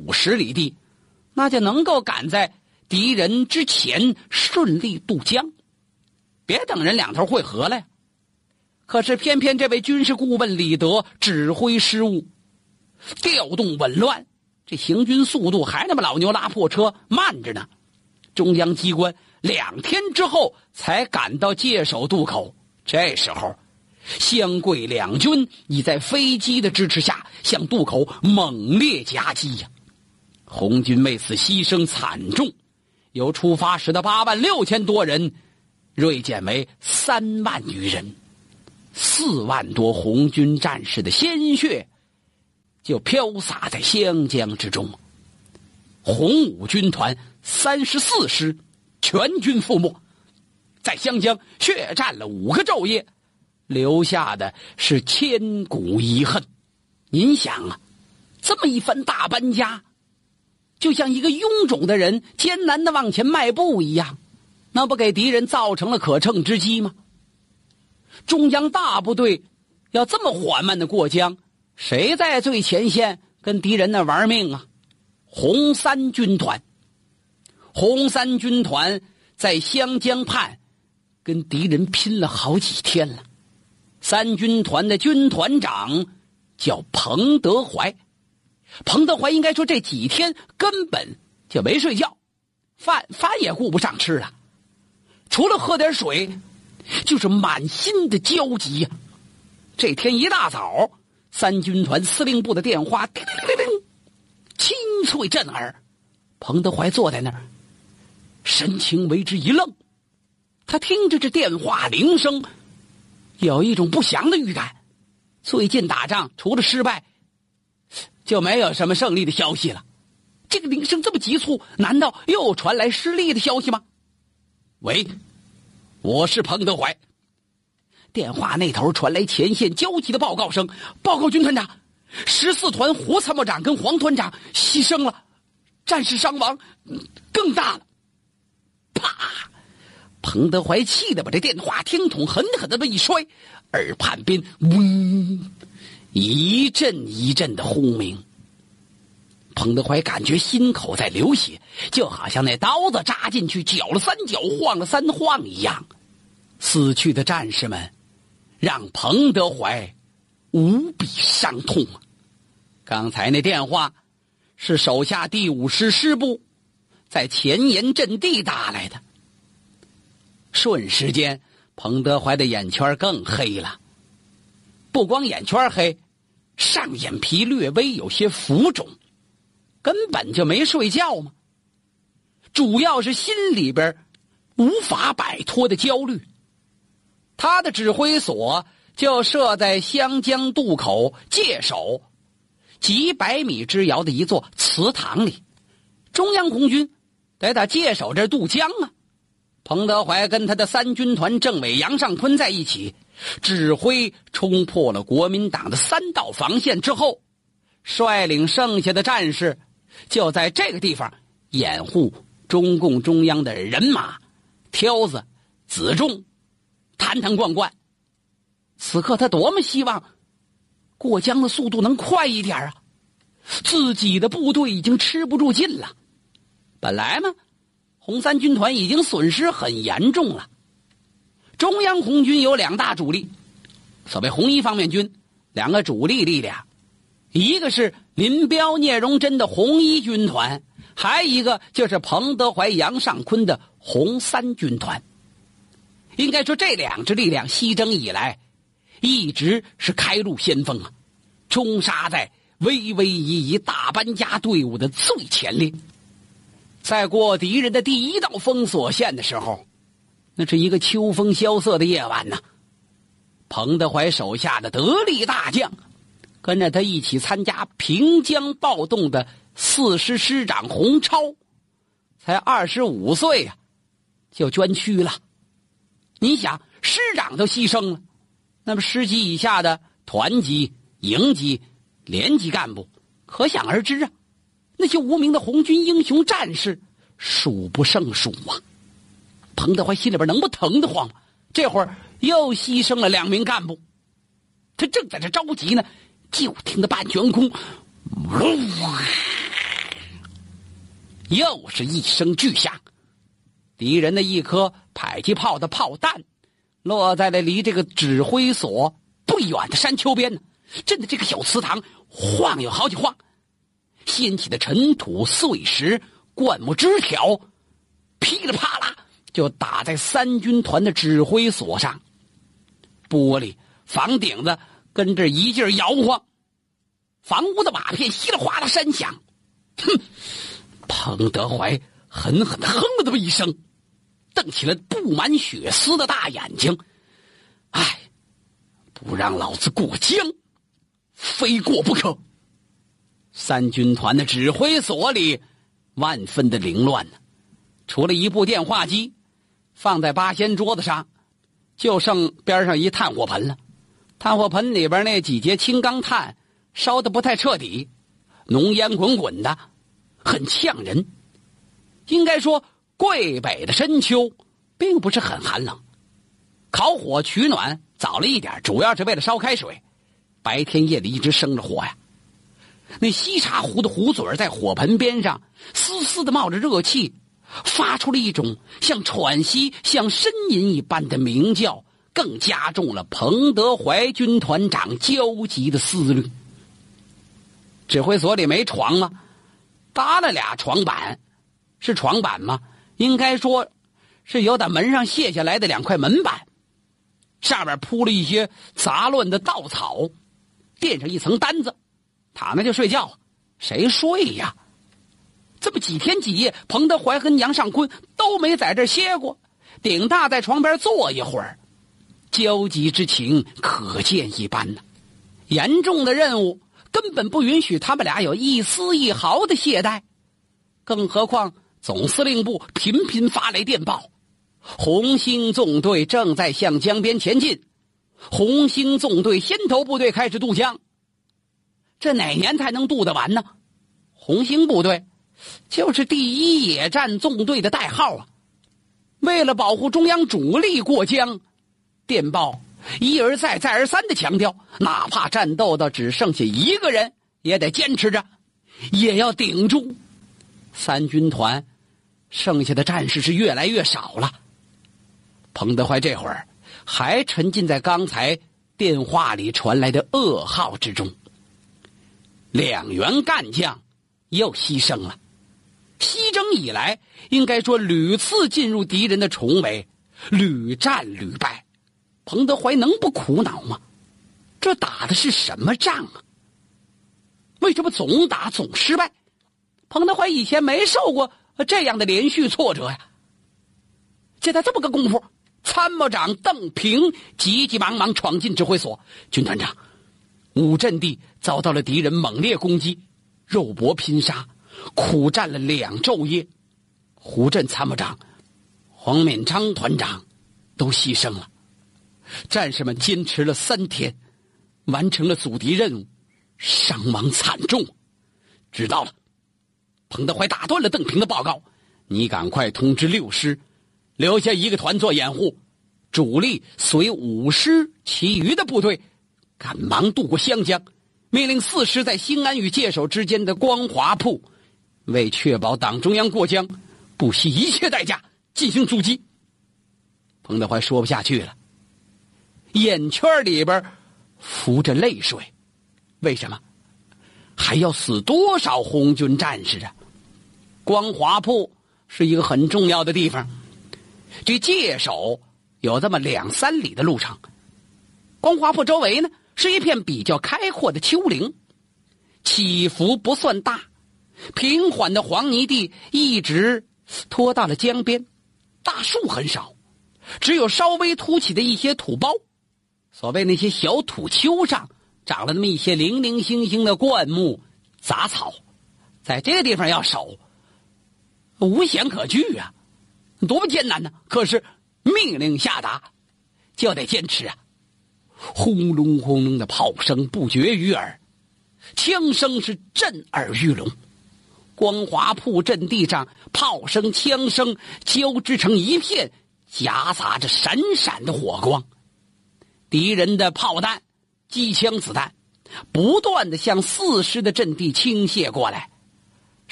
50里地，那就能够赶在敌人之前顺利渡江，别等人两头会合了呀。可是偏偏这位军事顾问李德指挥失误，调动紊乱，这行军速度还那么老牛拉破车，慢着呢。中央机关2天之后才赶到界首渡口，这时候湘桂两军已在飞机的支持下向渡口猛烈夹击呀。红军为此牺牲惨重，由出发时的86000多人锐减为3万余人，4万多红军战士的鲜血就飘洒在湘江之中。红五军团34师全军覆没，在湘江血战了5个昼夜，留下的是千古遗恨。您想啊，这么一番大搬家，就像一个臃肿的人艰难地往前迈步一样，那不给敌人造成了可乘之机吗？中央大部队要这么缓慢地过江，谁在最前线跟敌人那玩命啊？红三军团。红三军团在湘江畔跟敌人拼了好几天了。三军团的军团长叫彭德怀，彭德怀应该说这几天根本就没睡觉，饭也顾不上吃了，除了喝点水就是满心的焦急呀。这天一大早，三军团司令部的电话叮叮叮叮，清脆震耳。彭德怀坐在那儿，神情为之一愣，他听着这电话铃声，有一种不祥的预感。最近打仗除了失败就没有什么胜利的消息了，这个铃声这么急促，难道又传来失利的消息吗？喂，我是彭德怀。电话那头传来前线焦急的报告声，报告军团长，14团胡参谋长跟黄团长牺牲了，战士伤亡更大了。啪！彭德怀气得把这电话听筒狠狠地一摔，耳畔边嗡，一阵一阵的轰鸣。彭德怀感觉心口在流血，就好像那刀子扎进去搅了3搅，晃了3晃一样。死去的战士们让彭德怀无比伤痛啊！刚才那电话是手下第5师师部在前沿阵地打来的。瞬时间，彭德怀的眼圈更黑了，不光眼圈黑，上眼皮略微有些浮肿，根本就没睡觉嘛。主要是心里边无法摆脱的焦虑。他的指挥所就设在湘江渡口界首几百米之遥的一座祠堂里，中央红军得打界首这渡江啊。彭德怀跟他的三军团政委杨尚昆在一起，指挥冲破了国民党的3道防线之后，率领剩下的战士就在这个地方掩护中共中央的人马、挑子、辎重坛坛罐罐。此刻他多么希望过江的速度能快一点啊！自己的部队已经吃不住劲了。本来嘛，红三军团已经损失很严重了。中央红军有2大主力，所谓红一方面军2个主力力量，一个是林彪、聂荣臻的红一军团，还一个就是彭德怀、杨尚昆的红三军团。应该说这2支力量西征以来一直是开路先锋啊，冲杀在巍巍熠熠大搬家队伍的最前列。在过敌人的第1道封锁线的时候，那是一个秋风萧瑟的夜晚呐。彭德怀手下的得力大将，跟着他一起参加平江暴动的4师师长洪超，才25岁啊，就捐躯了。你想，师长都牺牲了，那么师级以下的团级、营级、连级干部可想而知啊，那些无名的红军英雄战士数不胜数啊。彭德怀心里边能不疼得慌吗？这会儿又牺牲了2名干部，他正在这着急呢，就听得半悬空又是一声巨响，敌人的一颗迫击炮的炮弹落在了离这个指挥所不远的山丘边呢，震得这个小祠堂晃悠好几晃，掀起的尘土碎石灌木枝条噼里啪啦就打在三军团的指挥所上，玻璃房顶子跟着一劲儿摇晃，房屋的瓦片稀里哗啦山响。彭德怀狠狠地哼了这么一声，瞪起了布满血丝的大眼睛，哎，不让老子过江，非过不可。三军团的指挥所里万分的凌乱呢，除了一部电话机放在八仙桌子上，就剩边上一炭火盆了。炭火盆里边那几节青钢炭烧得不太彻底，浓烟滚滚的，很呛人。应该说桂北的深秋并不是很寒冷，烤火取暖早了一点，主要是为了烧开水，白天夜里一直生着火呀。那西茶壶的壶嘴在火盆边上丝丝的冒着热气，发出了一种像喘息像呻吟一般的鸣叫，更加重了彭德怀军团长焦急的思虑。指挥所里没床吗？搭了俩床板，是床板吗？应该说是由打门上卸下来的两块门板，上面铺了一些杂乱的稻草，垫上一层单子，躺那就睡觉。谁睡呀？这么几天几夜，彭德怀和杨尚昆都没在这儿歇过，顶大在床边坐一会儿，焦急之情可见一斑呢。严重的任务根本不允许他们俩有一丝一毫的懈怠，更何况总司令部频频发来电报，红星纵队正在向江边前进，红星纵队先头部队开始渡江。这哪年才能渡得完呢？红星部队就是第一野战纵队的代号啊。为了保护中央主力过江，电报一而再再而三的强调，哪怕战斗到只剩下一个人也得坚持着，也要顶住。三军团剩下的战士是越来越少了。彭德怀这会儿还沉浸在刚才电话里传来的噩耗之中，两员干将又牺牲了。西征以来应该说屡次进入敌人的重围，屡战屡败，彭德怀能不苦恼吗？这打的是什么仗啊？为什么总打总失败？彭德怀以前没受过这样的连续挫折呀。就在这么个功夫，参谋长邓平急急忙忙闯进指挥所。军团长，五阵地遭到了敌人猛烈攻击，肉搏拼杀，苦战了2昼夜，胡震参谋长、黄敏昌团长都牺牲了。战士们坚持了3天，完成了阻敌任务，伤亡惨重。知道了。彭德怀打断了邓平的报告，你赶快通知6师，留下1个团做掩护，主力随5师其余的部队赶忙渡过湘江，命令4师在兴安与界首之间的光华铺，为确保党中央过江，不惜一切代价进行阻击。彭德怀说不下去了，眼圈里边浮着泪水。为什么？还要死多少红军战士啊？光华铺是一个很重要的地方，距界首有这么2-3里的路程。光华铺周围呢是一片比较开阔的丘陵，起伏不算大，平缓的黄泥地一直拖到了江边，大树很少，只有稍微凸起的一些土包。所谓那些小土丘上长了那么一些零零星星的灌木杂草，在这个地方要守无险可惧啊，多么艰难呢！可是命令下达就得坚持啊。轰隆轰隆的炮声不绝于耳，枪声是震耳欲聋。光华铺阵地上炮声枪声交织成一片，夹杂着闪闪的火光。敌人的炮弹、机枪子弹不断地向4师的阵地倾泻过来。